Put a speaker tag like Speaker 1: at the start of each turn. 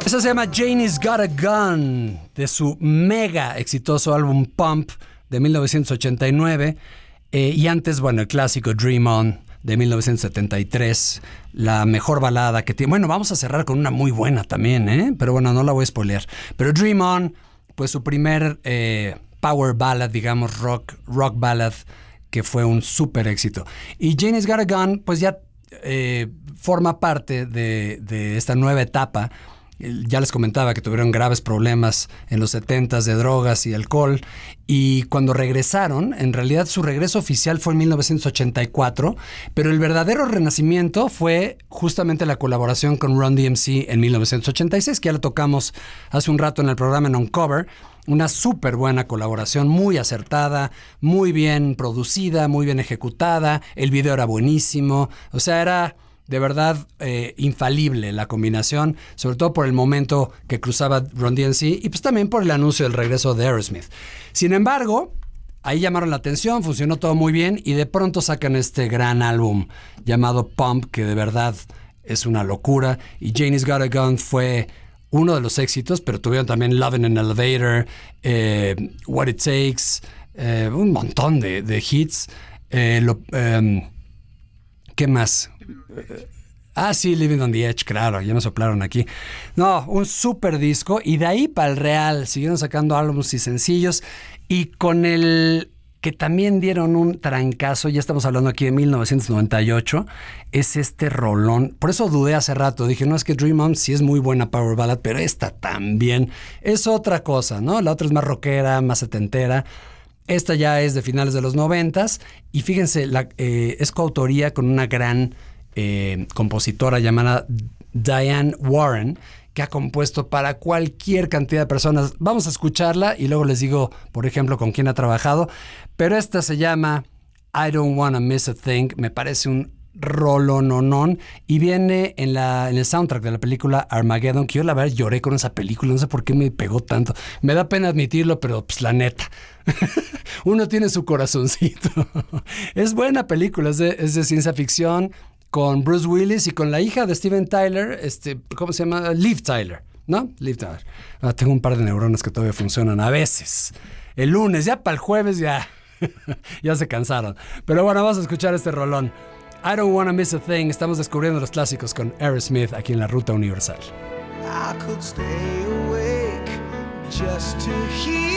Speaker 1: Esa se llama Janie's Got a Gun, de su mega exitoso álbum Pump de 1989. Y antes, bueno, el clásico Dream On de 1973, la mejor balada que tiene. Bueno, vamos a cerrar con una muy buena también, ¿eh? Pero bueno, no la voy a spoilear. Pero Dream On, pues su primer power ballad, digamos, rock ballad, que fue un súper éxito. Y Janie's Got a Gun, pues ya forma parte de esta nueva etapa. Ya les comentaba que tuvieron graves problemas en los 70s de drogas y alcohol, y cuando regresaron, en realidad su regreso oficial fue en 1984, pero el verdadero renacimiento fue justamente la colaboración con Run DMC en 1986, que ya lo tocamos hace un rato en el programa en Uncover. Una súper buena colaboración, muy acertada, muy bien producida, muy bien ejecutada. El video era buenísimo, o sea, era de verdad infalible la combinación, sobre todo por el momento que cruzaba Run DMC y pues también por el anuncio del regreso de Aerosmith. Sin embargo, ahí llamaron la atención, funcionó todo muy bien y de pronto sacan este gran álbum llamado Pump, que de verdad es una locura, y Janie's Got a Gun fue uno de los éxitos, pero tuvieron también Love in an Elevator, What It Takes, un montón de hits. ¿Qué más? Sí, Living on the Edge, claro, ya me soplaron aquí. No, un súper disco, y de ahí para el real siguieron sacando álbumes y sencillos, y con el que también dieron un trancazo, ya estamos hablando aquí de 1998, es este rolón. Por eso dudé hace rato, dije, no, es que Dream On sí es muy buena power ballad, pero esta también es otra cosa, ¿no? La otra es más rockera, más setentera. Esta ya es de finales de los 90s, y fíjense, es coautoría con una gran compositora llamada Diane Warren, que ha compuesto para cualquier cantidad de personas. Vamos a escucharla y luego les digo, por ejemplo, con quién ha trabajado. Pero esta se llama I Don't Wanna Miss a Thing. Me parece un rolononón, y viene en el soundtrack de la película Armageddon, que yo la verdad lloré con esa película, no sé por qué me pegó tanto. Me da pena admitirlo, pero pues la neta. Uno tiene su corazoncito. Es buena película, es de ciencia ficción, con Bruce Willis y con la hija de Steven Tyler, ¿cómo se llama? Liv Tyler, ¿no? Liv Tyler. Tengo un par de neuronas que todavía funcionan a veces. El lunes, ya para el jueves, ya se cansaron. Pero bueno, vamos a escuchar este rolón. I Don't Wanna Miss a Thing. Estamos descubriendo los clásicos con Aerosmith aquí en la Ruta Universal.
Speaker 2: I could stay awake just to hear